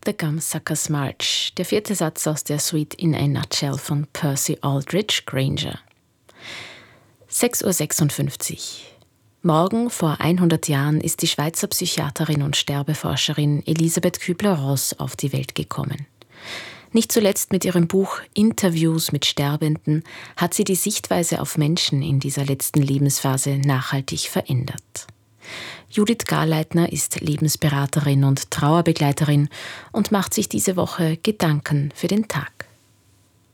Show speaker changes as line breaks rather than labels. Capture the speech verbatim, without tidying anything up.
the Gum-Suckers March, der vierte Satz aus der Suite In a Nutshell von Percy Aldridge Granger. sechs Uhr sechsundfünfzig. Morgen vor hundert Jahren ist die Schweizer Psychiaterin und Sterbeforscherin Elisabeth Kübler-Ross auf die Welt gekommen. Nicht zuletzt mit ihrem Buch Interviews mit Sterbenden hat sie die Sichtweise auf Menschen in dieser letzten Lebensphase nachhaltig verändert. Judith Garleitner ist Lebensberaterin und Trauerbegleiterin und macht sich diese Woche Gedanken für den Tag.